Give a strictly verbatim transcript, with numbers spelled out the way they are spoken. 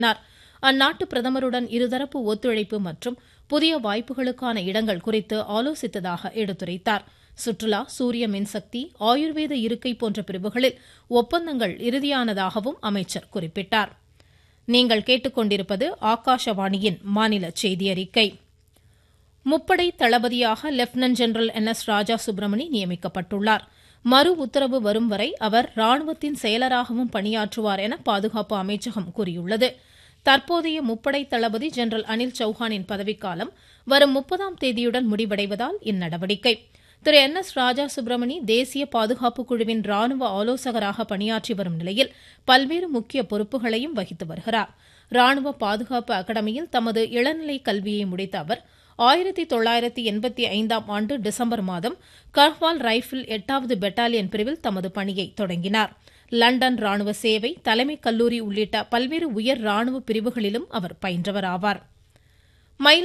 அந்நாட்டு பிரதமருடன் இருதரப்பு ஒத்துழைப்பு மற்றும் புதிய வாய்ப்புகளுக்கான இடங்கள் குறித்து ஆலோசித்ததாக எடுத்துரைத்தார். சுற்றுலா, சூரிய மின்சக்தி, ஆயுர்வேத இருக்கை போன்ற பிரிவுகளில் ஒப்பந்தங்கள் இறுதியானதாகவும் அமைச்சர் குறிப்பிட்டார். நீங்கள் கேட்டுக்கொண்டிருப்பது ஆகாஷவாணியின் மாநில செய்தி அறிக்கை. முப்படை தளபதியாக லெப்டினன்ட் ஜெனரல் என் எஸ் ராஜா சுப்பிரமணி நியமிக்கப்பட்டுள்ளார். மறு உத்தரவு வரும் வரை அவர் ராணுவத்தின் செயலராகவும் பணியாற்றுவார் என பாதுகாப்பு அமைச்சகம் கூறியுள்ளது. தற்போதைய முப்படை தளபதி ஜெனரல் அனில் சௌஹானின் பதவிக்காலம் வரும் முப்பதாம் தேதியுடன் முடிவடைவதால் இந்நடவடிக்கை. திரு என் எஸ் ராஜா சுப்பிரமணி தேசிய பாதுகாப்பு குழுவின் ராணுவ ஆலோசகராக பணியாற்றி வரும் நிலையில் பல்வேறு முக்கிய பொறுப்புகளையும் வகித்து வருகிறார். ராணுவ பாதுகாப்பு அகாடமியில் தமது இளநிலை கல்வியை முடித்த அவர் ஆயிரத்தி தொள்ளாயிரத்தி எண்பத்தி ஐந்தாம் ஆண்டு டிசம்பர் மாதம் கர்வால் ரைபிள் எட்டாவது பெட்டாலியன் பிரிவில் தமது பணியை தொடங்கினார். லண்டன் ராணுவ சேவை, தலைமை கல்லூரி உள்ளிட்ட பல்வேறு உயர் ராணுவ பிரிவுகளிலும் அவர் பயின்றவர் ஆவார்.